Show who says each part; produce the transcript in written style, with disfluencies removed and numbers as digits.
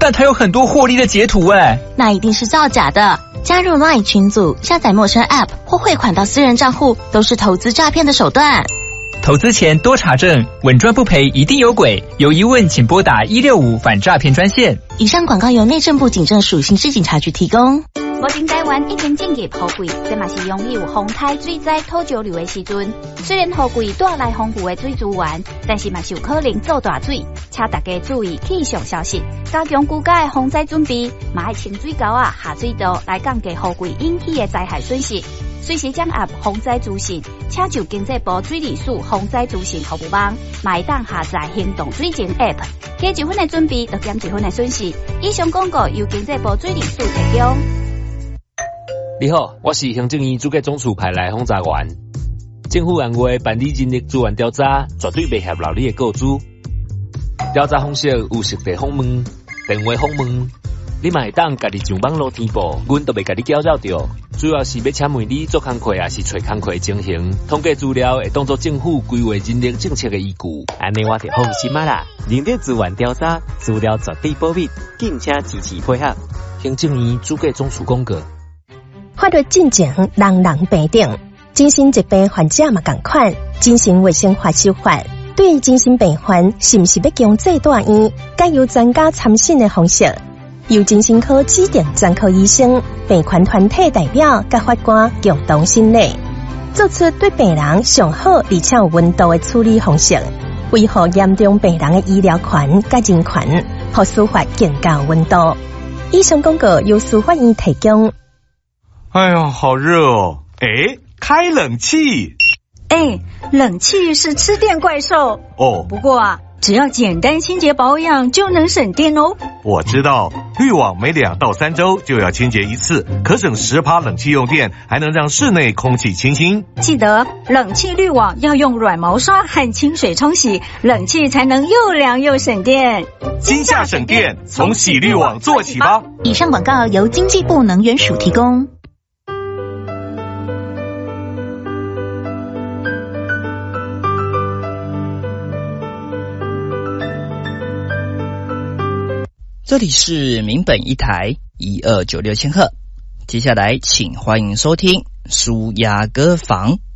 Speaker 1: 但它有很多获利的截图哎。
Speaker 2: 那一定是造假的。加入 LINE 群组、下载陌生 App 或汇款到私人账户，都是投资诈骗的手段。
Speaker 1: 投资前多查证，稳赚不赔一定有鬼。有疑问请拨打165反诈骗专线。
Speaker 2: 以上广告由内政部警政署刑事警察局提供。
Speaker 3: 目前台湾已经正入雨季，这嘛是拥有风台、水灾、土石流的时阵。虽然雨季带来丰富的水资源，但是嘛是有可能造大水，请大家注意气象消息，加强居家的防灾准备，嘛要清水沟啊、下水道来降低雨季引起的灾害损失。随时掌握防灾资讯，请就经济部水利署防灾资讯服务网，嘛会当下载行动水情 App， 加一分的准备，就减一分的损失。以上广告由经济部水利署提供。
Speaker 4: 你好，我是行政院主计总署派来轰炸员。政府按月办理人力资源调查，绝对袂泄露你的个资。调查方式有实地访问、电话访问，你嘛会当家己上网络填报，阮都袂家己搅扰着。主要是要请问你做工课，还是找工课情形，统计资料会当作政府规划人力政策的依据。
Speaker 5: 安尼我就放心啊啦！人力资源调查资料绝对保密，敬请支持配合。
Speaker 4: 行政院主计总署公告。
Speaker 6: 法律进前，人人平等。精神疾病患者嘛同款，精神卫生法修法对精神病患是不是要强制住院，该由专家参审的方式，由精神科指定专科医生、病患团体代表甲法官共同审理，做出对病人上好而且有温度的处理方式，维护严重病人的医疗权甲人权，和司法更加有温度。以上广告由司法院提供。
Speaker 7: 哎呀，好热哦！哎，开冷气。
Speaker 8: 哎，冷气是吃电怪兽
Speaker 7: 哦。
Speaker 8: 不过啊，只要简单清洁保养就能省电哦。
Speaker 7: 我知道，滤网每2到3周就要清洁一次，可省10%冷气用电，还能让室内空气清新。
Speaker 8: 记得冷气滤网要用软毛刷和清水冲洗，冷气才能又凉又省电。
Speaker 7: 今夏省电，从洗滤网做起吧。
Speaker 2: 以上广告由经济部能源署提供。
Speaker 9: 这里是民本一台1296000赫，接下来请欢迎收听舒雅歌房。